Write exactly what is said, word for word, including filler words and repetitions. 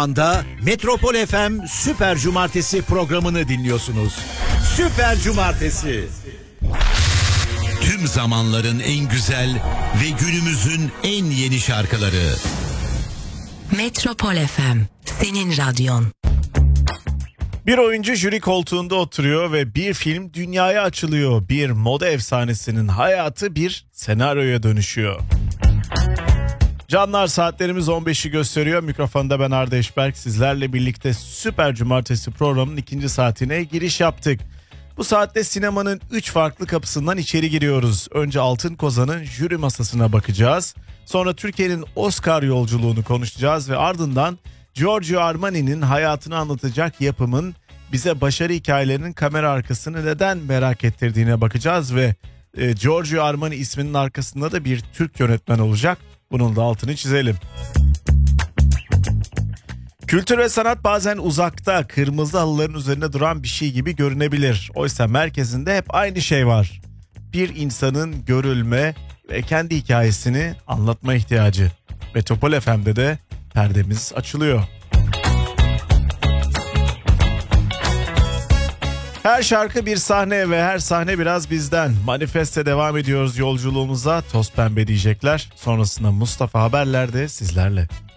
anda Metropol F M Süper Cumartesi programını dinliyorsunuz. Süper Cumartesi. Tüm zamanların en güzel ve günümüzün en yeni şarkıları. Metropol F M, senin radyon. Bir oyuncu jüri koltuğunda oturuyor ve bir film dünyaya açılıyor. Bir moda efsanesinin hayatı bir senaryoya dönüşüyor. Canlar, saatlerimiz on beşi gösteriyor. Mikrofonda ben Arda Eşberk, sizlerle birlikte Süper Cumartesi programının ikinci saatine giriş yaptık. Bu saatte sinemanın üç farklı kapısından içeri giriyoruz. Önce Altın Kozan'ın jüri masasına bakacağız. Sonra Türkiye'nin Oscar yolculuğunu konuşacağız ve ardından Giorgio Armani'nin hayatını anlatacak yapımın bize başarı hikayelerinin kamera arkasını neden merak ettirdiğine bakacağız ve e, Giorgio Armani isminin arkasında da bir Türk yönetmen olacak. Bunun da altını çizelim. Kültür ve sanat bazen uzakta, kırmızı halıların üzerinde duran bir şey gibi görünebilir. Oysa merkezinde hep aynı şey var. Bir insanın görülme ve kendi hikayesini anlatma ihtiyacı. Metropol F M'de de perdemiz açılıyor. Her şarkı bir sahne ve her sahne biraz bizden. Manifeste devam ediyoruz yolculuğumuza. Toz pembe diyecekler. Sonrasında Mustafa Haberler'de sizlerle.